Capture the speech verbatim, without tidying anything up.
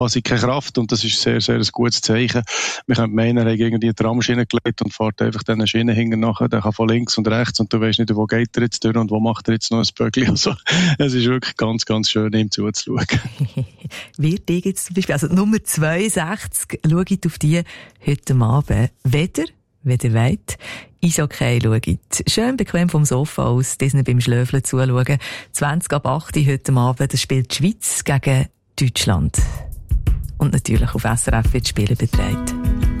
quasi keine Kraft und das ist sehr, sehr ein gutes Zeichen. Wir können meinen, er hat irgendwie eine Tramschiene gelegt und fährt einfach diese Schiene hinten nachher, der kann von links und rechts und du weißt nicht, wo geht er jetzt durch und wo macht er jetzt noch ein Böckli. Also, es ist wirklich ganz, ganz schön, ihm zuzuschauen. Wird ich jetzt zum Beispiel, also Nummer zweiundsechzig, schaut auf die heute Abend. Weder, wenn ihr wollt, Eishockey schaut. Schön bequem vom Sofa aus, diesen beim Schlöfeln zuschauen. zwanzig ab acht heute Abend, das spielt die Schweiz gegen Deutschland. Und natürlich auf S R F wird Spiele betreut.